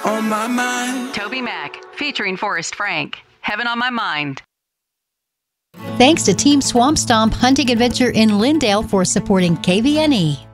on my mind. Toby Mac, featuring Forrest Frank. Heaven on My Mind. Thanks to Team Swamp Stomp Hunting Adventure in Lindale for supporting KVNE.